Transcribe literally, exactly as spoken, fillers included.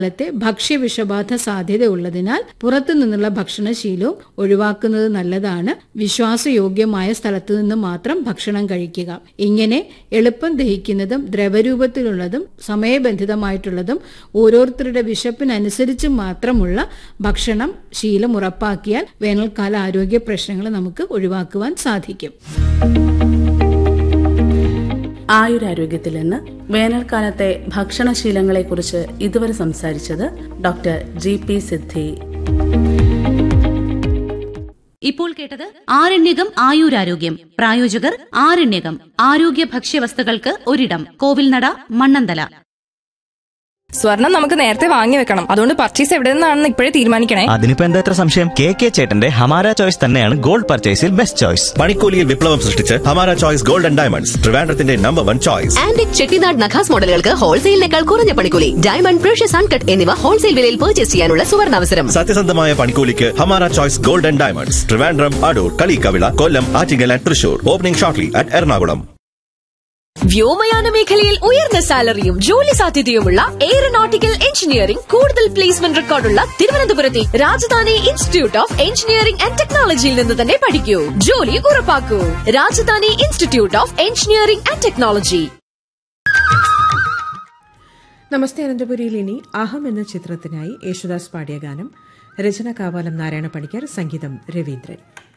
കാലത്തെ ഭക്ഷ്യവിഷബാധ സാധ്യത ഉള്ളതിനാൽ പുറത്തു നിന്നുള്ള ഭക്ഷണശീലവും ഒഴിവാക്കുന്നത് നല്ലതാണ്. വിശ്വാസയോഗ്യമായ സ്ഥലത്തു നിന്ന് മാത്രം ഭക്ഷണം കഴിക്കുക. ഇങ്ങനെ എളുപ്പം ദഹിക്കുന്നതും ദ്രവരൂപത്തിലുള്ളതും സമയബന്ധിതമായിട്ടുള്ളതും ഓരോരുത്തരുടെ വിശപ്പിനനുസരിച്ച് മാത്രമുള്ള ഭക്ഷണം ശീലം ഉറപ്പാക്കിയാൽ വേനൽക്കാല ആരോഗ്യ പ്രശ്നങ്ങൾ നമുക്ക് ഒഴിവാക്കുവാൻ സാധിക്കും. ആയുരാരോഗ്യത്തിൽ നിന്ന് വേനൽക്കാലത്തെ ഭക്ഷണശീലങ്ങളെക്കുറിച്ച് ഇതുവരെ സംസാരിച്ചത് ഡോക്ടർ ജി പി സിദ്ധി. ഇപ്പോൾ കേട്ടത് ആരണ്യകം ആയുരാരോഗ്യം. പ്രായോജകർ ആരണ്യകം ആരോഗ്യ ഭക്ഷ്യവസ്തുക്കൾക്ക് ഒരിടം, കോവിൽനട, മണ്ണന്തല. സ്വർണം നമുക്ക് നേരത്തെ വാങ്ങി വെക്കണം, അതുകൊണ്ട് പർച്ചേസ് എവിടെ നിന്നാണെന്ന് ഇപ്പോഴേ തീരുമാനിക്കണേ. അതിനിപ്പോ എന്താ ഇത്ര സംശയം? കെ കെ ചേട്ടന്റെ ഹമാര ചോയ്സ് തന്നെയാണ് ഗോൾഡ് പർച്ചേസിൽ ബെസ്റ്റ് ചോയ്സ്. പണിക്കൂലിയിൽ വിപ്ലവം സൃഷ്ടിച്ച് Hamara choice gold and diamonds, ട്രിവാൻഡ്രത്തിന്റെ number one choice. Antique Chettinad നഖാസ് മോഡലുകൾക്ക് ഹോൾസെയിലിനേക്കാൾ കുറഞ്ഞ പണിക്കൂലി. ഡയമണ്ട്, പ്രഷ്യസ് അൺകട്ട് എന്നിവ ഹോൾസെയിൽ വിലയിൽ പർച്ചേസ് ചെയ്യാനുള്ള സുവർണാവസരം. സത്യസന്ധമായ പണിക്കൂലിക്ക് Hamara choice gold and diamonds, Trivandrum, Adoor, Kaliyikkavila, Kollam, Attingal and Thrissur. Opening shortly at Ernakulam. വ്യോമയാന മേഖലയിൽ ഉയർന്ന സാലറിയും ജോലി സാധ്യതയുമുള്ള എയറോനോട്ടിക്കൽ എഞ്ചിനീയറിംഗ് കൂടുതൽ പ്ലേസ്മെന്റ് റെക്കോർഡുള്ള തിരുവനന്തപുരത്തെ Rajdhani institute of engineering and ടെക്നോളജിയിൽ നിന്ന് തന്നെ പഠിക്കൂ, ജോലി ഉറപ്പാക്കൂ. Rajdhani institute of engineering and technology. നമസ്തേ അനന്തപുരിയിൽ ഇനി അഹം എന്ന ചിത്രത്തിനായി യേശുദാസ് പാടിയ ഗാനം. രചന കാവാലം നാരായണ പണിക്കർ, സംഗീതം രവീന്ദ്രൻ.